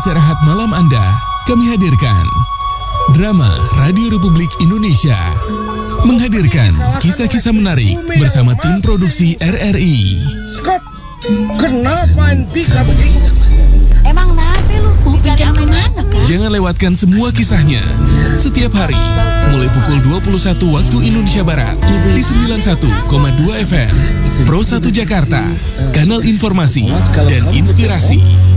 istirahat malam Anda, kami hadirkan Drama Radio Republik Indonesia menghadirkan kisah-kisah menarik bersama tim produksi RRI. Scott, kenapa bisa begitu? Emang kenapa lu? Mau pinjam kemana kan? Jangan lewatkan semua kisahnya setiap hari mulai pukul 21 waktu Indonesia Barat di 91,2 FM Pro 1 Jakarta, kanal informasi dan inspirasi.